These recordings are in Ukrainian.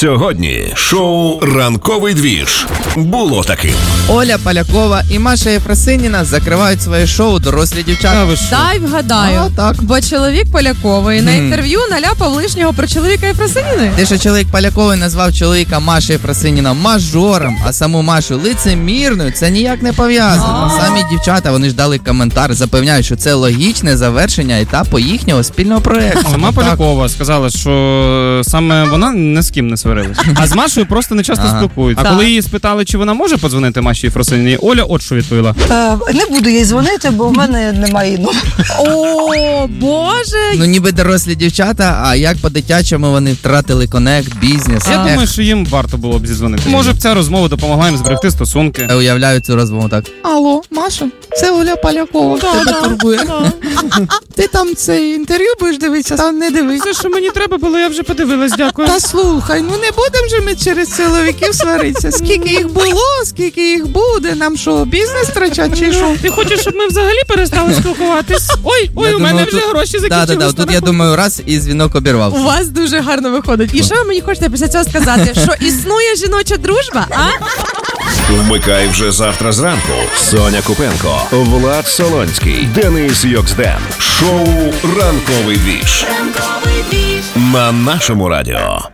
Сьогодні шоу «Ранковий двіж» було таким. Оля Полякова і Маша Єфросиніна закривають своє шоу «Дорослі дівчата». Дай вгадаю. Так. Бо чоловік Полякової на інтерв'ю наляпав лишнього про чоловіка Єфросиніни. Те, що чоловік Полякової назвав чоловіка Маші Єфросиніна мажором, а саму Машу лицемірною, це ніяк не пов'язано. Самі дівчата, вони ж дали коментар, запевняють, що це логічне завершення етапу їхнього спільного проєкту. Сама Полякова сказала, що саме вона ні з ким не сварилась. А з Машою просто не часто спілкуються. А коли її спитали, чи вона може подзвонити Маші Єфросиніні, Оля от що відповіла. Не буду їй дзвонити, бо в мене немає номеру. О, Боже! Ну ніби дорослі дівчата, а як по-дитячому вони втратили конект, бізнес. Я думаю, що їм варто було б зідзвонити. Може б ця розмова допомогла їм зберегти стосунки. Я уявляю цю розмову так. Алло, Маша, це Оля Полякова, тебе турбує. Ти там це інтерв'ю будеш дивитися, там не дивись. Все, що мені треба було, я вже подивилась, дякую. Та слухай, ну не будемо же ми через чоловіків сваритися. Скільки їх було, скільки їх буде, нам що, бізнес втрачать чи що? Ти хочеш, щоб ми взагалі перестали спілкуватись? Ой, Я у мене думаю, вже тут- гроші закінчились. Да, тут я думаю, раз і дзвінок обірвався. У вас дуже гарно виходить. І що ви мені хочете після цього сказати? Що існує жіноча дружба, а? Вмикай вже завтра зранку. Соня Купенко, Влад Солонський, Денис Йоксден. Шоу «Ранковий двіж» на нашому радіо.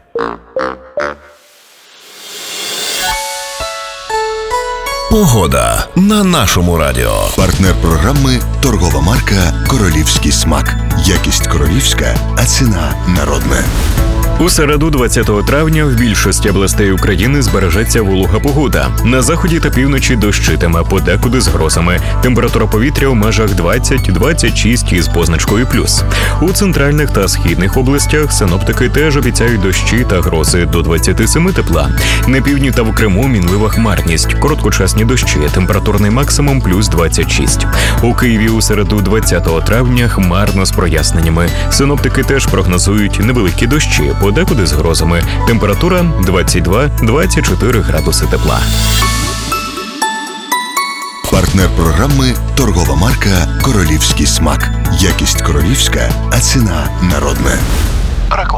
Погода на нашому радіо. Партнер програми – торгова марка «Королівський смак». Якість королівська, а ціна народна. У середу 20 травня в більшості областей України збережеться волога погода. На заході та півночі дощитиме, подекуди з грозами. Температура повітря в межах 20-26 із позначкою плюс. У центральних та східних областях синоптики теж обіцяють дощі та грози до 27 тепла. На півдні та в Криму мінлива хмарність, короткочасні дощі, температурний максимум плюс 26. У Києві у середу 20 травня хмарно з проясненнями. Синоптики теж прогнозують невеликі дощі, подекуди з грозами. Температура 22-24 градуси тепла. Партнер програми – торгова марка «Королівський смак». Якість королівська, а ціна народна.